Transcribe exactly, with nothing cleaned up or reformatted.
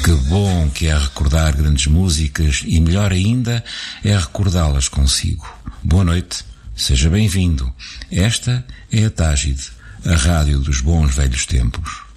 Que bom que é recordar grandes músicas e melhor ainda é recordá-las consigo. Boa noite, seja bem-vindo. Esta é a Tágide, a rádio dos bons velhos tempos.